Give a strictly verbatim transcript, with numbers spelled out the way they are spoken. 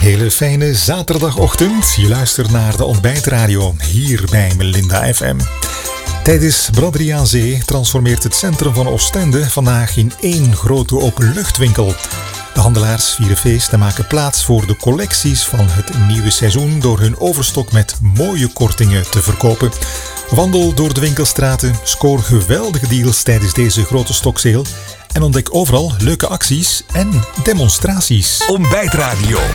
hele fijne zaterdagochtend. Je luistert naar de Ontbijtradio hier bij Melinda F M. Tijdens Braderie aan Zee transformeert het centrum van Oostende vandaag in één grote openluchtwinkel. De handelaars vieren feest en maken plaats voor de collecties van het nieuwe seizoen door hun overstok met mooie kortingen te verkopen. Wandel door de winkelstraten, scoor geweldige deals tijdens deze grote stoksale en ontdek overal leuke acties en demonstraties. Ontbijtradio.